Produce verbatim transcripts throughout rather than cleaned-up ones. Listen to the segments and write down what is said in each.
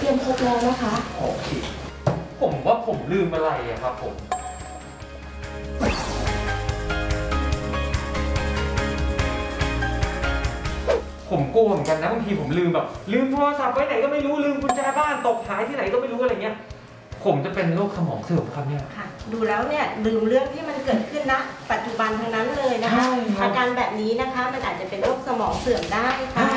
รียมครบแล้วนะคะโอเคผมว่าผมลืมอะไรอะครับผมผมกลัวเหมือนกันนะบางทีผมลืมแบบลืมโทรศัพท์ไว้ไหนก็ไม่รู้ลืมกุญแจบ้านตกหายที่ไหนก็ไม่รู้อะไรเงี้ยผมจะเป็นโรคสมองเสื่อมครับเนี่ยค่ะดูแล้วเนี่ยลืมเรื่องที่มันเกิดขึ้นณปัจจุบันทั้งนั้นเลยนะคะอาการแบบนี้นะคะมันอาจจะเป็นโรคสมองเสื่อมได้ค่ะ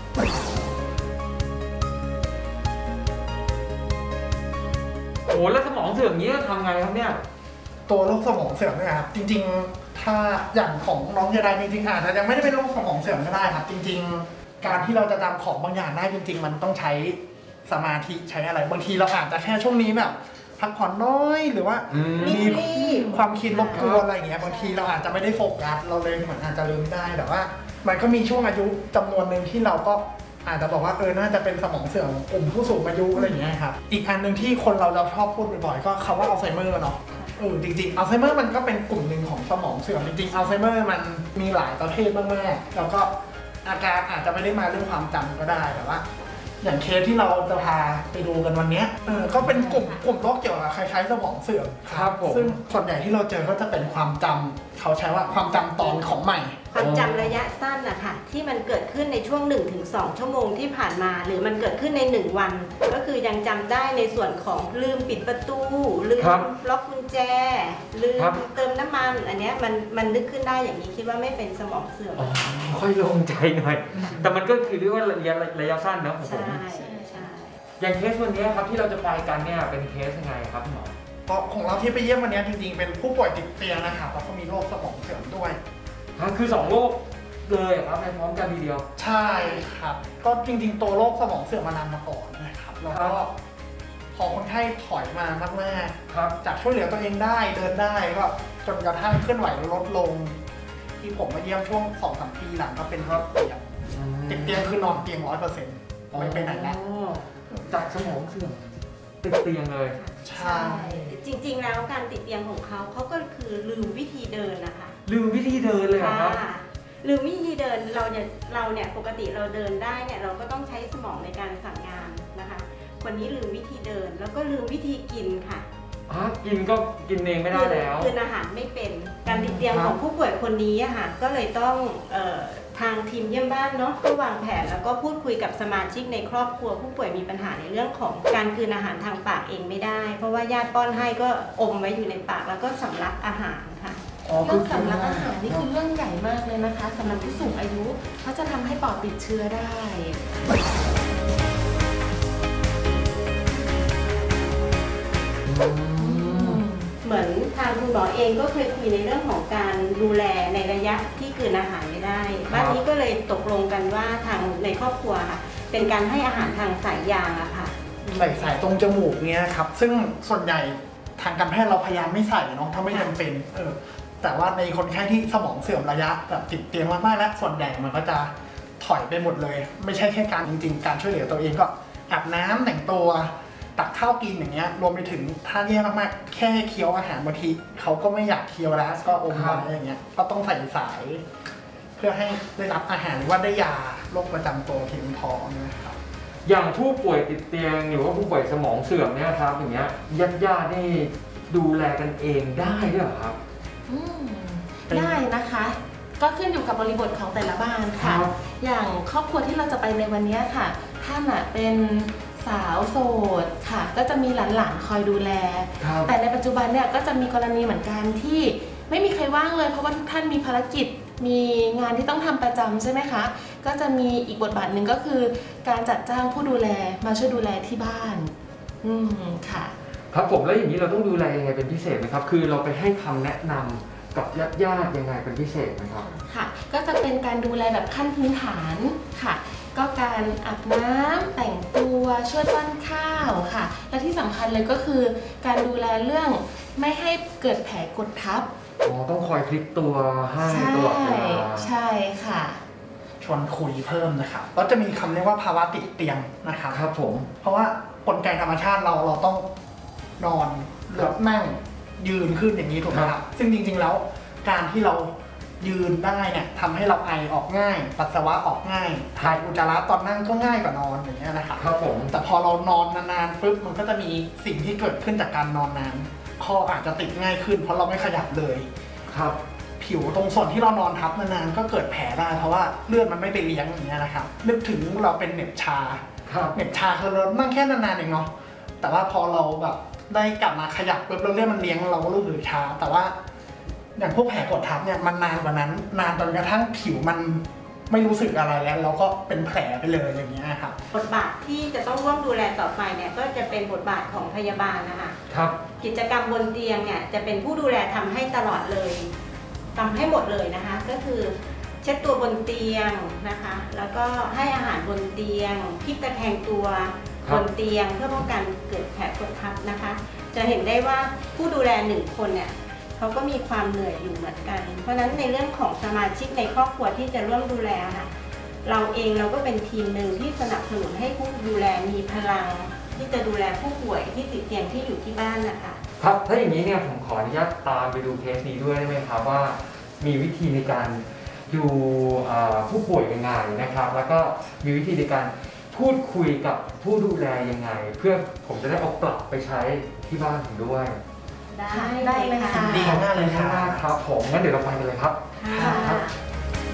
โอ้แล้วสมองเสื่อมนี้ทำไงครับเนี่ยตัวโรคสมองเสื่อมเนี่ยครับจริงๆถ้าอย่างของน้องเจไดจริงๆอาจจะยังไม่ได้เป็นโรคสมองเสื่อมก็ได้ครับจริงๆการที่เราจะจำของบางอย่างได้จริงๆมันต้องใช้สมาธิใช้อะไรบางทีเราอาจจะแค่ช่วงนี้แบบพักผ่อนน้อยหรือว่ามีความคิดรบกวนอะไรอย่างเงี้ยบางทีเราอาจจะไม่ได้โฟกัสเราเลยเหมือนอาจจะลืมได้แต่ว่ามันก็มีช่วงอายุจำนวนหนึ่งที่เราก็อาจจะบอกว่าเออน่าจะเป็นสมองเสื่อมกลุ่มผู้สูงอายุอะไรอย่างเงี้ยครับอีกอันหนึ่งที่คนเราจะชอบพูดบ่อยๆก็คำว่าอัลไซเมอร์เนาะเออจริงๆอัลไซเมอร์มันก็เป็นกลุ่มหนึ่งของสมองเสื่อมจริงๆอัลไซเมอร์มันมีหลายประเภทมากๆแล้วก็อาการอาจจะไม่ได้มาเรื่องความจำก็ได้แต่ว่าอย่างเคสที่เราจะพาไปดูกันวันนี้เออก็เป็นกลุ่มกลุ่มโรคเกี่ยวกับคล้ายๆสมองเสื่อมครับผมซึ่งส่วนใหญ่ที่เราเจอก็จะเป็นความจำเขาใช้ว่าความจำตอนของใหม่ความจำระยะสั้นนะคะที่มันเกิดขึ้นในช่วง หนึ่งถึงสอง ชั่วโมงที่ผ่านมาหรือมันเกิดขึ้นในหนึ่งวันก็คือยังจำได้ในส่วนของลืมปิดประตูลืมล็อกกุญแจลืมเติมน้ำมันอันนี้มันมันนึกขึ้นได้อย่างนี้คิดว่าไม่เป็นสมองเสื่อมค่อยลงใจหน่อยแต่มันก็คือเรียกว่าระยะระยะสั้นนะผมใช่ใช่อย่างเคสวันนี้ครับที่เราจะไปกันเนี่ยเป็นเคสยังไงครับหมอก็ของเราที่ไปเยี่ยมวันนี้จริงๆเป็นผู้ป่วยติดเตียงนะครับแล้วก็มีโรคสมองเสื่อมด้วยคือสองโรคเลยครับในพร้อมกันทีเดียวใช่ครับก็จริงๆตัวโรคสมองเสื่อมมานานมาก่อนนะครับแล้วก็พอคนไข้ถอยมามากๆจากช่วยเหลือตัวเองได้เดินได้ก็จนกระทั่งเคลื่อนไหวลดลงที่ผมมาเยี่ยมช่วงสองสามปีหลังก็เป็นโรคเตียงติดเตียงคือนอนเตียงร้อยเปอร์เซ็นต์ไม่ไปไหนแล้วจากสมองเสื่อมติดเตียงเลยใช่จริงๆแล้วการติดเตียงของเขาเขาก็คือลืมวิธีเดินนะคะลืมวิธีเดินเลยครับลืมวิธีเดินเราเนี่ยเราเนี่ยปกติเราเดินได้เนี่ยเราก็ต้องใช้สมองในการสั่งงานนะคะคนนี้ลืมวิธีเดินแล้วก็ลืมวิธีกินค่ะกินก็กินเองไม่ได้แล้วกินอาหารไม่เป็นการติดเตียงของผู้ป่วยคนนี้อะค่ะก็เลยต้องเอ่อทางทีมเยี่ยมบ้านเนาะก็วางแผนแล้วก็พูดคุยกับสมาชิกในครอบครัวผู้ป่วยมีปัญหาในเรื่องของการกลืนอาหารทางปากเองไม่ได้เพราะว่าญาติป้อนให้ก็อมไว้อยู่ในปากแล้วก็สำลักอาหารค่ะเรื่องสำลักอาหารนี่คือเรื่องใหญ่มากเลยนะคะสำหรับผู้สูงอายุเพราะจะทำให้ปอดติดเชื้อได้เหมือนทางคุณหมอเองก็เคยคุยในเรื่องของการดูแลในระยะที่กลืนอาหารไม่ได้บ้านนี้ก็เลยตกลงกันว่าทางในครอบครัวค่ะเป็นการให้อาหารทางสายยางอะค่ะใส่สายตรงจมูกเนี้ยครับซึ่งส่วนใหญ่ทางการแพทย์เราพยายามไม่ใส่เนาะถ้าไม่จำเป็นเออแต่ว่าในคนไข้ที่สมองเสื่อมระยะแบบติดเตียงมากๆแล้วส่วนใหญ่มันก็จะถอยไปหมดเลยไม่ใช่แค่การจริงๆการช่วยเหลือตัวเองก็อาบน้ำแต่งตัวตักข้าวกินอย่างเงี้ยรวมไปถึงถ้าแย่มากๆแค่เคี้ยวอาหารบางทีเขาก็ไม่อยากเคี้ยวแล้วก็อมไว้อย่างเงี้ยก็ต้องใส่สายเพื่อให้ได้รับอาหารหรือว่าได้ยาโรคประจำตัวเพียงพอนะครับอย่างผู้ป่วยติดเตียงหรือว่าผู้ป่วยสมองเสื่อมเนี่ยครับอย่างเงี้ยญาติญาตินี่ดูแลกันเองได้ด้วยเหรอครับได้นะคะก็ขึ้นอยู่กับบริบทของแต่ละบ้านค่ะอย่างครอบครัวที่เราจะไปในวันนี้ค่ะท่านเป็นสาวโสดค่ะก็จะมีหลานๆคอยดูแลแต่ในปัจจุบันเนี่ยก็จะมีกรณีเหมือนกันที่ไม่มีใครว่างเลยเพราะว่าทุกท่านมีภารกิจมีงานที่ต้องทำประจำใช่ไหมคะก็จะมีอีกบทบาทหนึ่งก็คือการจัดจ้างผู้ดูแลมาช่วยดูแลที่บ้านอืมค่ะครับผมแล้วอย่างนี้เราต้องดูแลยังไงเป็นพิเศษไหมครับคือเราไปให้คำแนะนำกับญาติญาติยังไงเป็นพิเศษไหมครับค่ะก็จะเป็นการดูแลแบบขั้นพื้นฐานค่ะก็การอาบน้ำแต่งตัวช่วยป้อนข้าวค่ะและที่สำคัญเลยก็คือการดูแลเรื่องไม่ให้เกิดแผลกดทับอ๋อต้องคอยพลิกตัวให้ตลอดเวลาใช่ค่ะชวนคุยเพิ่มนะครับก็จะมีคำเรียกว่าภาวะติดเตียงนะครับครับผมเพราะว่ากลไกธรรมชาติเราเราต้องนอนหรือนั่งยืนขึ้นอย่างนี้ถูกไหมครับซึ่งจริงๆแล้วการที่เรายืนได้เนี่ยทำให้เราไอออกง่าย ปัสสาวะออกง่ายถ่ายอุจจาระตอนนั่งก็ง่ายกว่านอนอย่างเงี้ยนะครับครับผมแต่พอเรานอนนานๆปุ๊บมันก็จะมีสิ่งที่เกิดขึ้นจากการนอนนานข้ออาจจะติดง่ายขึ้นเพราะเราไม่ขยับเลยครับผิวตรงส่วนที่เรานอนทับนานๆก็เกิดแผลได้เพราะว่าเลือดมันไม่ไปเลี้ยงอย่างเงี้ยนะครับนึกถึงเราเป็นเหน็บชาครับเหน็บชาคือเรานั่งแค่นานๆเองเนาะแต่ว่าพอเราแบบได้กลับมาขยับปุ๊บแล้วเลือดมันเลี้ยงเราก็รู้สึกชา แต่ว่าอย่างพวกแผลกดทับเนี่ยมันนานกว่านั้น นานจนกระทั่งผิวมันไม่รู้สึกอะไรแล้วเราก็เป็นแผลไปเลยอย่างเงี้ยครับบทบาทที่จะต้องร่วมดูแลต่อไปเนี่ยก็จะเป็นบทบาทของพยาบาลนะคะครับกิจกรรมบนเตียงเนี่ยจะเป็นผู้ดูแลทำให้ตลอดเลยทำให้หมดเลยนะคะก็คือเช็ดตัวบนเตียงนะคะแล้วก็ให้อาหารบนเตียงพลิกตะแคงตัวบนเตียงเพื่อป้องกันเกิดแผลกดทับนะคะ จะเห็นได้ว่าผู้ดูแลหนึ่งคนเนี่ยเขาก็มีความเหนื่อยอยู่เหมือนกัน เพราะฉะนั้นในเรื่องของสมาชิกในครอบครัวที่จะร่วมดูแลค่ะเราเองเราก็เป็นทีมหนึ่งที่สนับสนุนให้ผู้ดูแลมีพลังที่จะดูแลผู้ป่วยที่ติดเตียงที่อยู่ที่บ้านนะคะครับถ้าอย่างนี้เนี่ยผมขออนุญาตตามไปดูเคสนี้ด้วยได้ไหมครับว่ามีวิธีในการดูเอ่อผู้ป่วยยังไงนะครับ แล้วก็มีวิธีในการพูดคุยกับผู้ดูแลยังไง เพื่อผมจะได้เอาปรับไปใช้ที่บ้านผมด้วยได้ได้เลยค่ะดีมากเลยครับครับผมงั้นเดี๋ยวเราไปกันเลยครับค่ะครับ